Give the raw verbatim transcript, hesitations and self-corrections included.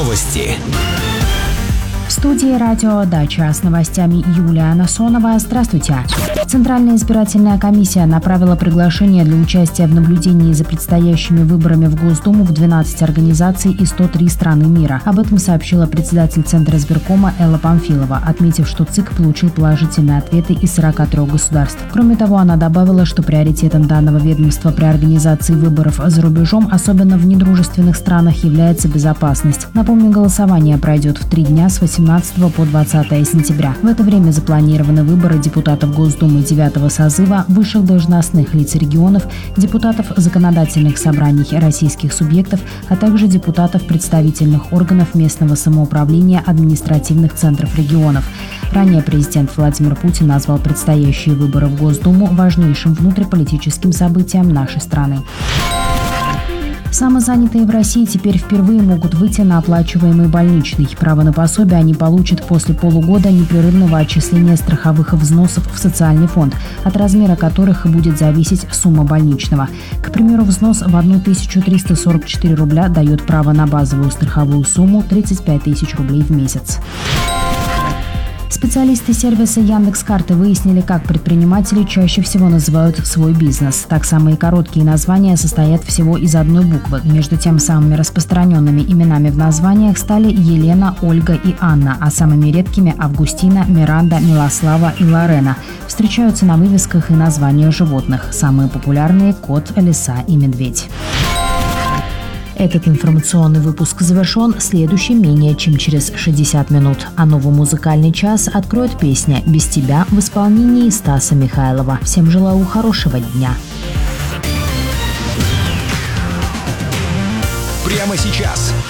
Новости. В студии радио «Дача» с новостями Юлия Насонова. Здравствуйте. Центральная избирательная комиссия направила приглашение для участия в наблюдении за предстоящими выборами в Госдуму в двенадцать организаций и сто три страны мира. Об этом сообщила председатель Центра избиркома Элла Памфилова, отметив, что ЦИК получил положительные ответы из сорока трёх государств. Кроме того, она добавила, что приоритетом данного ведомства при организации выборов за рубежом, особенно в недружественных странах, является безопасность. Напомню, голосование пройдет в три дня с восемнадцатого по двадцатое сентября. В это время запланированы выборы депутатов Госдумы девятого созыва, высших должностных лиц регионов, депутатов законодательных собраний российских субъектов, а также депутатов представительных органов местного самоуправления административных центров регионов. Ранее президент Владимир Путин назвал предстоящие выборы в Госдуму важнейшим внутриполитическим событием нашей страны. Самозанятые в России теперь впервые могут выйти на оплачиваемый больничный. Право на пособие они получат после полугода непрерывного отчисления страховых взносов в социальный фонд, от размера которых и будет зависеть сумма больничного. К примеру, взнос в тысячу триста сорок четыре рубля дает право на базовую страховую сумму тридцать пять тысяч рублей в месяц. Специалисты сервиса Яндекс.Карты выяснили, как предприниматели чаще всего называют свой бизнес. Так, самые короткие названия состоят всего из одной буквы. Между тем, самыми распространенными именами в названиях стали Елена, Ольга и Анна, а самыми редкими – Августина, Миранда, Милослава и Лорена. Встречаются на вывесках и названия животных. Самые популярные – кот, лиса и медведь. Этот информационный выпуск завершен, следующий менее чем через шестьдесят минут. А новый музыкальный час откроет песня «Без тебя» в исполнении Стаса Михайлова. Всем желаю хорошего дня. Прямо сейчас